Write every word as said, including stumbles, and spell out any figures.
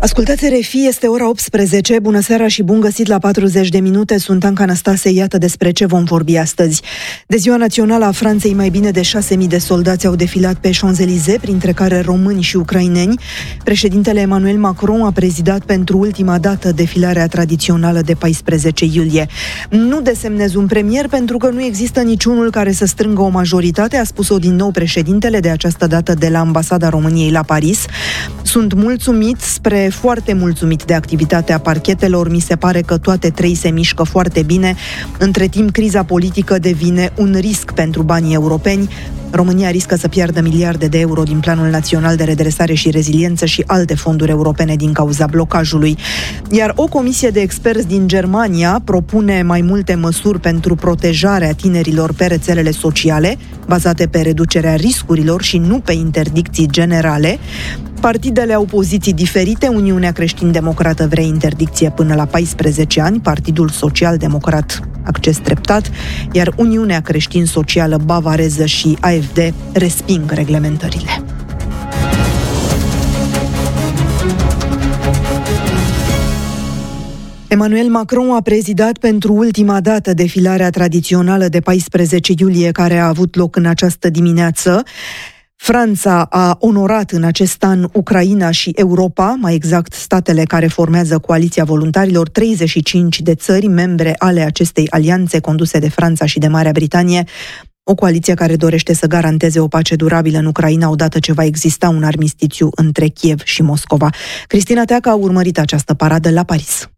Ascultați R F I, este ora optsprezece. Bună seara și bun găsit la patruzeci de minute. Sunt Anca Năstase, iată despre ce vom vorbi astăzi. De Ziua Națională a Franței, mai bine de șase mii de soldați au defilat pe Champs-Élysées, printre care români și ucraineni. Președintele Emmanuel Macron a prezidat pentru ultima dată defilarea tradițională de paisprezece iulie. Nu desemnez un premier pentru că nu există niciunul care să strângă o majoritate, a spus-o din nou președintele, de această dată de la Ambasada României la Paris. Sunt mulțumit, spre foarte mulțumit de activitatea parchetelor, mi se pare că toate trei se mișcă foarte bine. Între timp, criza politică devine un risc pentru banii europeni. România riscă să piardă miliarde de euro din Planul Național de Redresare și Reziliență și alte fonduri europene din cauza blocajului. Iar o comisie de experți din Germania propune mai multe măsuri pentru protejarea tinerilor pe rețelele sociale, bazate pe reducerea riscurilor și nu pe interdicții generale. Partidele au poziții diferite. Uniunea Creștin-Democrată vrea interdicție până la paisprezece ani, Partidul Social-Democrat acces treptat, iar Uniunea Creștin-Socială Bavareză și A F D resping reglementările. Emmanuel Macron a prezidat pentru ultima dată defilarea tradițională de paisprezece iulie, care a avut loc în această dimineață. Franța a onorat în acest an Ucraina și Europa, mai exact statele care formează coaliția voluntarilor, treizeci și cinci de țări membre ale acestei alianțe conduse de Franța și de Marea Britanie, o coaliție care dorește să garanteze o pace durabilă în Ucraina odată ce va exista un armistițiu între Kiev și Moscova. Cristina Teacă a urmărit această paradă la Paris.